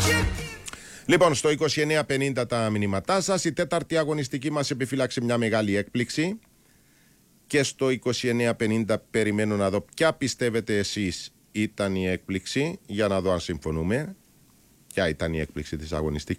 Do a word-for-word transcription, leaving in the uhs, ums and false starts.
Λοιπόν, στο είκοσι εννέα πενήντα τα μηνύματά σας. Η τέταρτη αγωνιστική μας επιφύλαξε μια μεγάλη έκπληξη. Και στο είκοσι εννέα πενήντα περιμένω να δω ποια πιστεύετε εσείς ήταν η έκπληξη, για να δω αν συμφωνούμε. Ποια ήταν η έκπληξη της αγωνιστικής.